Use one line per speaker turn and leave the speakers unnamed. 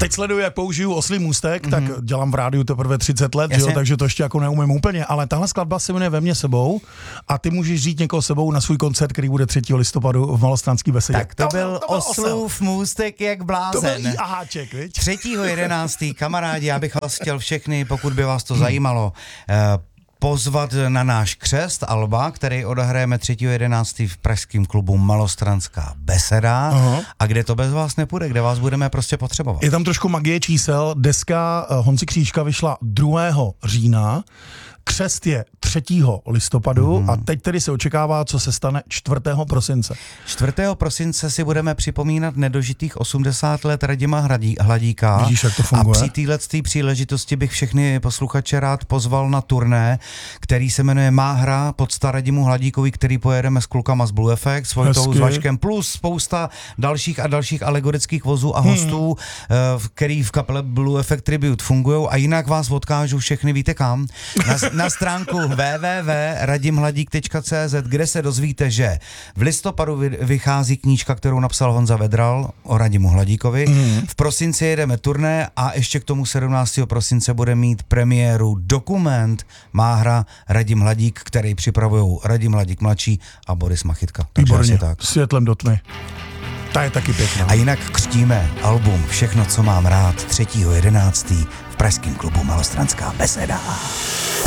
teď sleduju, jak použiju Oslí můstek, tak dělám v rádiu teprve 30 let, že jo, takže to ještě jako neumím úplně, ale tahle skladba se jmenuje Ve mně sebou a ty můžeš říct někoho sebou na svůj koncert, který bude 3. listopadu v Malostranský besedě.
Tak to byl Oslův můstek jak blázen.
To byl aháček, viď?
3.11. kamarádi, já bych vás chtěl všechny, pokud by vás to zajímalo, pozvat na náš křest Alba, který odehrajeme 3.11. v pražském klubu Malostranská beseda. A kde to bez vás nepůjde, kde vás budeme prostě potřebovat.
Je tam trošku magie čísel, deska Honzi Křížka vyšla 2. října, křest je 3. listopadu a teď tedy se očekává, co se stane 4. prosince.
4. prosince si budeme připomínat nedožitých 80 let Radima Hladíka.
Vidíš, jak to funguje?
A při této příležitosti bych všechny posluchače rád pozval na turné, který se jmenuje Má hra, podsta Radimu Hladíkovi, který pojedeme s klukama z Blue Effect, s Vojtou, s Vaškem, plus spousta dalších alegorických vozů a hostů, který v kapele Blue Effect Tribute fungují. A jinak vás odkážu všechny, víte kam? Na stránku www.radimhladík.cz, kde se dozvíte, že v listopadu vychází knížka, kterou napsal Honza Vedral o Radimu Hladíkovi. V prosinci jedeme turné a ještě k tomu 17. prosince bude mít premiéru dokument Má hra Radim Hladík, který připravují Radim Hladík mladší a Boris Machytka.
Výborně, tak. Světlem do tmy. Ta je taky pěkná.
A jinak křtíme album Všechno, co mám rád 3.11. v pražském klubu Malostranská beseda.